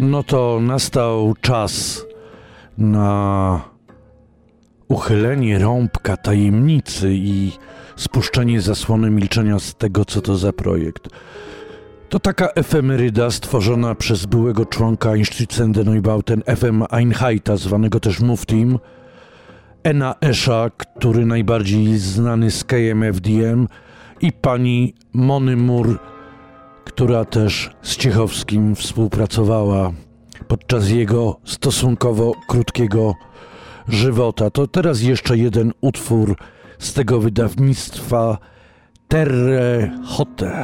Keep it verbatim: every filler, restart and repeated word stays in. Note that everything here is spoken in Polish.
No to nastał czas na uchylenie rąbka tajemnicy i spuszczenie zasłony milczenia z tego, co to za projekt. To taka efemeryda stworzona przez byłego członka Einstürzende Neubauten F M Einheita, zwanego też Muftim, Ena Escha, który najbardziej jest znany z K M F D M, i pani Mony Mur, która też z Ciechowskim współpracowała podczas jego stosunkowo krótkiego żywota. To teraz jeszcze jeden utwór z tego wydawnictwa, Terre Haute.